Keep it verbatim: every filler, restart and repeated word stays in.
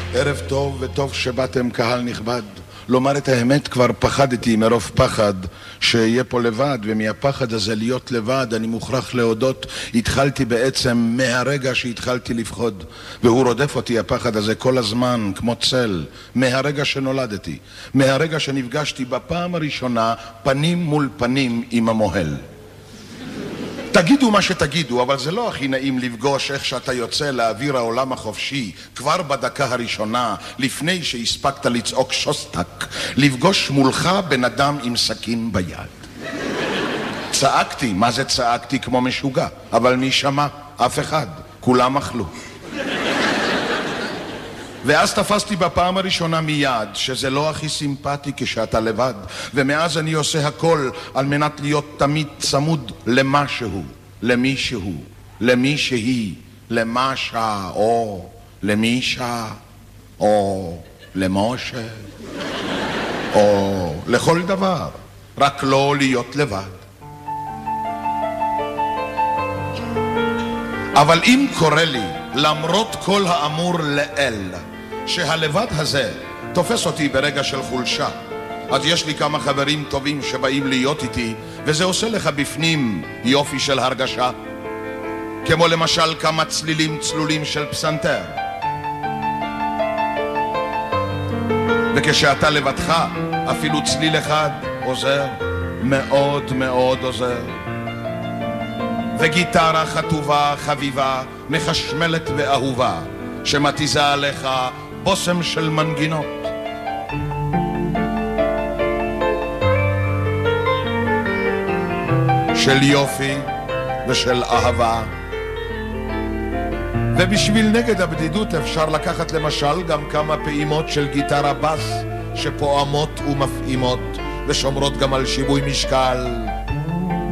ערב טוב וטוב שבאתם קהל נכבד. לומר את האמת, כבר פחדתי מרוב פחד שיהיה פה לבד, ומהפחד הזה להיות לבד אני מוכרח להודות, התחלתי בעצם מהרגע שהתחלתי לפחוד, והוא רודף אותי הפחד הזה כל הזמן כמו צל, מהרגע שנולדתי, מהרגע שנפגשתי בפעם הראשונה פנים מול פנים עם המוהל. תגידו מה שתגידו, אבל זה לא הכי נעים לפגוש איך שאתה יוצא לאוויר העולם החופשי כבר בדקה הראשונה, לפני שהספקת לצעוק שוסטק, לפגוש מולך בן אדם עם סכין ביד. צעקתי, מה זה צעקתי כמו משוגע? אבל מי שמע? אף אחד, כולם אכלו. ואז תפסתי בפעם הראשונה מיד שזה לא הכי סימפטי כשאתה לבד, ומאז אני עושה הכל על מנת להיות תמיד צמוד למשהו, למישהו, למישהי, למשה, או למישה, או למשה, או לכל דבר, רק לא להיות לבד. אבל אם קורה לי, למרות כל האמור לאל, שהלבד הזה תופס אותי ברגע של חולשה, אז יש לי כמה חברים טובים שבאים להיות איתי, וזה עושה לך בפנים יופי של הרגשה, כמו למשל כמה צלילים צלולים של פסנתר. וכשאתה לבדך, אפילו צליל אחד עוזר, מאוד מאוד עוזר. וגיטרה חטובה, חביבה, מחשמלת ואהובה, שמתיזה עליך בוסם של מנגינות. של יופי ושל אהבה. ובשביל נגד הבדידות אפשר לקחת למשל גם כמה פעימות של גיטרה בס, שפועמות ומפעימות ושומרות גם על שיווי משקל.